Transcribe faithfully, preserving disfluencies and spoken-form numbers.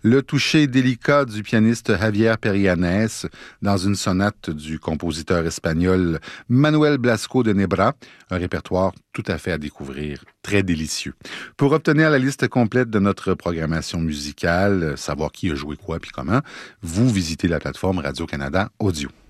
le toucher délicat du pianiste Javier Perianes dans une sonate du compositeur espagnol Manuel Blasco de Nebra, un répertoire tout à fait à découvrir, très délicieux. Pour obtenir la liste complète de notre programmation musicale, savoir qui a joué quoi puis comment, vous visitez la plateforme Radio-Canada Audio.